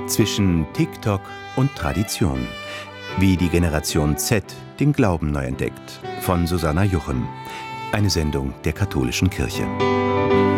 Zwischen TikTok und Tradition. Wie die Generation Z den Glauben neu entdeckt. Von Susanna Juchem. Eine Sendung der Katholischen Kirche.